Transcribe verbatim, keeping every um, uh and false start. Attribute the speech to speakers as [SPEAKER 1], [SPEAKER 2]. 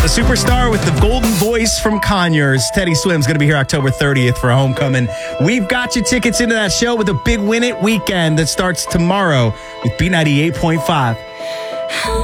[SPEAKER 1] The superstar with the golden voice from Conyers, Teddy Swim's going to be here October thirtieth for Homecoming. We've got your tickets into that show with a big Win It weekend that starts tomorrow with B ninety-eight point five.